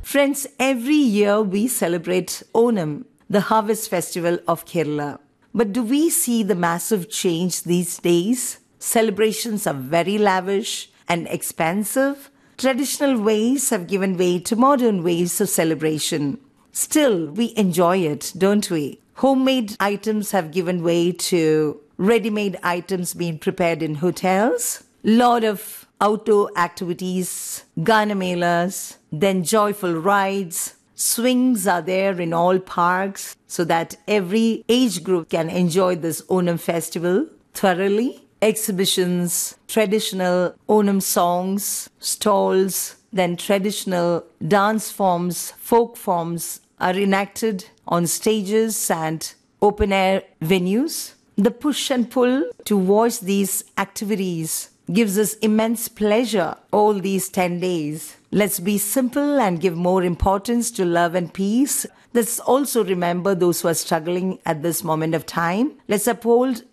Friends, every year we celebrate Onam, the harvest festival of Kerala. But do we see the massive change these days? Celebrations are very lavish and expensive. Traditional ways have given way to modern ways of celebration. Still, we enjoy it, don't we? Homemade items have given way to ready-made items being prepared in hotels. Lot of outdoor activities, Ganamelas, then joyful rides. Swings are there in all parks so that every age group can enjoy this Onam festival thoroughly. Exhibitions, traditional Onam songs, stalls, then traditional dance forms, folk forms are enacted on stages and open air venues. The push and pull to watch these activities gives us immense pleasure all these 10 days. Let's be simple and give more importance to love and peace. Let's also remember those who are struggling at this moment of time. Let's uphold